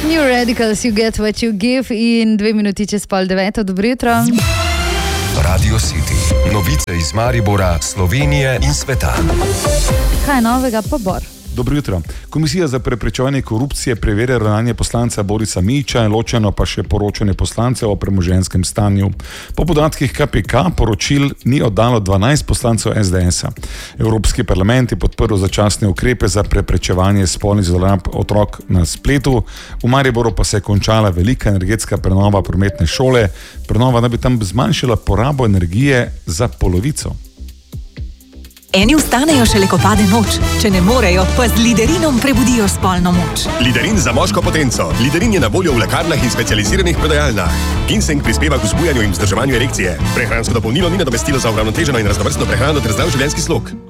New Radicals, you get what you give in 2 minuti čez 8:30. Dobro jutro. Radio City. Novice iz Maribora, Slovenije in sveta. Kaj je novega, pa Bor? Dobro jutro. Komisija za preprečevanje korupcije preverja ravnanje poslanca Borisa Mijića in ločeno pa še poročanje poslancev o premoženjskem stanju. Po podatkih KPK poročil ni oddalo 12 poslancev SDS-a. Evropski parlament je podprl začasne ukrepe za preprečevanje spolnih zlorab otrok na spletu. V Mariboru pa se je končala velika energetska prenova prometne šole. Prenova da bi tam zmanjšala porabo energije za polovico. Eni vstanejo šele, ko pade noč. Če ne morejo, pa z Liderinom prebudijo spolno moč. Liderin za moško potenco. Liderin je na voljo v lekarnah in specializiranih prodajalnah. Ginseng prispeva k vzbujanju in vzdrževanju erekcije. Prehransko dopolnilo ni nadomestilo za uravnoteženo in raznovrstno prehrano ter zdrav življenjski slog.